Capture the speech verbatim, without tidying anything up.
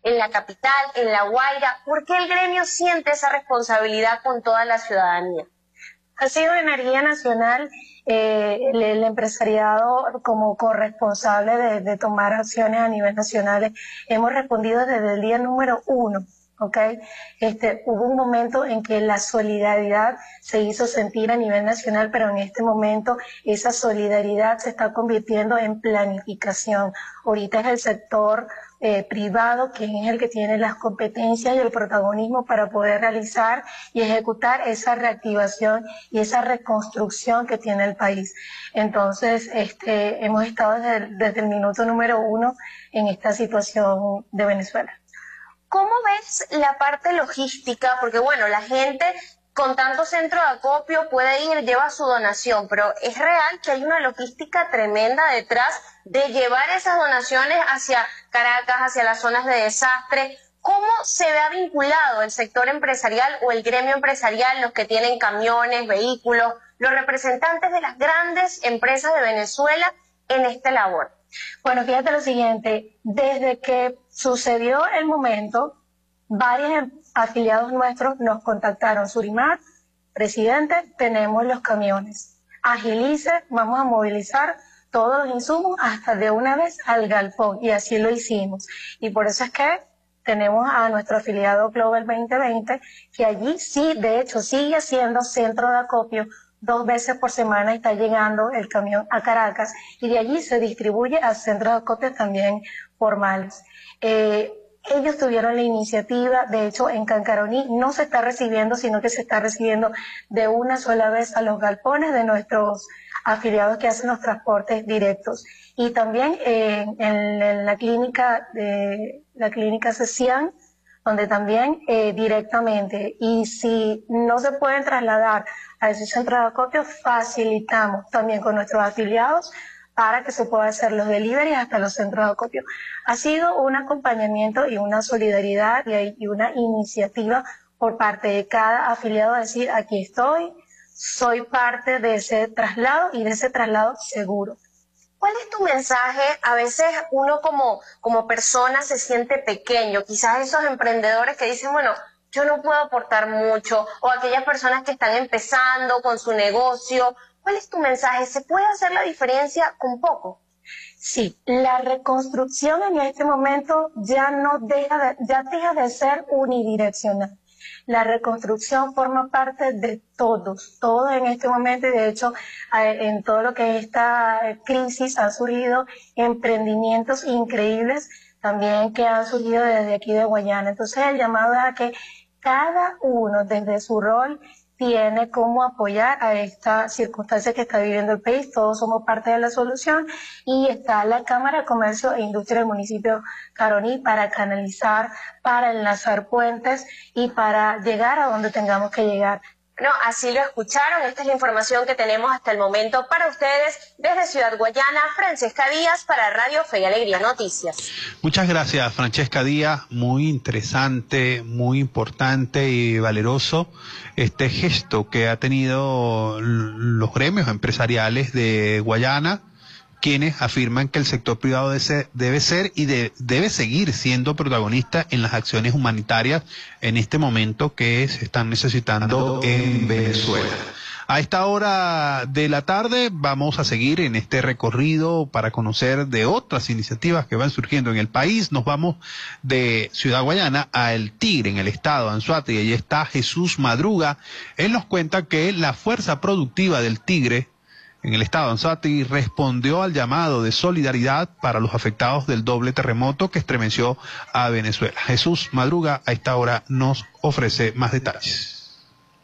en la capital, en La Guaira? ¿Por qué el gremio siente esa responsabilidad con toda la ciudadanía? Ha sido Energía Nacional, eh, el, el empresariado como corresponsable de, de tomar acciones a nivel nacional. Hemos respondido desde el día número uno. Okay. Este, hubo un momento en que la solidaridad se hizo sentir a nivel nacional, pero en este momento esa solidaridad se está convirtiendo en planificación. Ahorita es el sector eh, privado quien es el que tiene las competencias y el protagonismo para poder realizar y ejecutar esa reactivación y esa reconstrucción que tiene el país. Entonces, este, hemos estado desde, desde el minuto número uno en esta situación de Venezuela. ¿Cómo ves la parte logística? Porque bueno, la gente con tanto centro de acopio puede ir, lleva su donación, pero es real que hay una logística tremenda detrás de llevar esas donaciones hacia Caracas, hacia las zonas de desastre. ¿Cómo se ve vinculado el sector empresarial o el gremio empresarial, los que tienen camiones, vehículos, los representantes de las grandes empresas de Venezuela en esta labor? Bueno, fíjate lo siguiente, desde que sucedió el momento, varios afiliados nuestros nos contactaron. Surimat, presidente, tenemos los camiones. Agilice, vamos a movilizar todos los insumos hasta de una vez al galpón, y así lo hicimos. Y por eso es que tenemos a nuestro afiliado Global veinte veinte, que allí sí, de hecho, sigue siendo centro de acopio. Dos veces por semana está llegando el camión a Caracas y de allí se distribuye a centros de acopio también formales. Eh, ellos tuvieron la iniciativa, de hecho en Cancaroní no se está recibiendo, sino que se está recibiendo de una sola vez a los galpones de nuestros afiliados que hacen los transportes directos. Y también eh, en, en la clínica de la clínica Cecian, donde también eh, directamente, y si no se pueden trasladar a ese centro de acopio, facilitamos también con nuestros afiliados para que se pueda hacer los deliveries hasta los centros de acopio. Ha sido un acompañamiento y una solidaridad y, y una iniciativa por parte de cada afiliado a decir, aquí estoy, soy parte de ese traslado y de ese traslado seguro. ¿Cuál es tu mensaje? A veces uno como, como persona se siente pequeño, quizás esos emprendedores que dicen, bueno, yo no puedo aportar mucho, o aquellas personas que están empezando con su negocio. ¿Cuál es tu mensaje? ¿Se puede hacer la diferencia con poco? Sí, la reconstrucción en este momento ya no deja de, ya deja de ser unidireccional. La reconstrucción forma parte de todos, todos en este momento, y de hecho en todo lo que es esta crisis han surgido emprendimientos increíbles también que han surgido desde aquí de Guayana. Entonces el llamado es a que cada uno desde su rol tiene cómo apoyar a esta circunstancia que está viviendo el país. Todos somos parte de la solución y está la Cámara de Comercio e Industria del municipio Caroní para canalizar, para enlazar puentes y para llegar a donde tengamos que llegar. No, así lo escucharon. Esta es la información que tenemos hasta el momento para ustedes desde Ciudad Guayana. Francesca Díaz para Radio Fe y Alegría Noticias. Muchas gracias, Francesca Díaz. Muy interesante, muy importante y valeroso este gesto que ha tenido los gremios empresariales de Guayana, quienes afirman que el sector privado debe ser y de, debe seguir siendo protagonista en las acciones humanitarias en este momento que se están necesitando en Venezuela. A esta hora de la tarde vamos a seguir en este recorrido para conocer de otras iniciativas que van surgiendo en el país. Nos vamos de Ciudad Guayana a El Tigre, en el estado de Anzoátegui, y allí está Jesús Madruga. Él nos cuenta que la fuerza productiva del Tigre en el estado de Anzoátegui respondió al llamado de solidaridad para los afectados del doble terremoto que estremeció a Venezuela. Jesús Madruga a esta hora nos ofrece más detalles.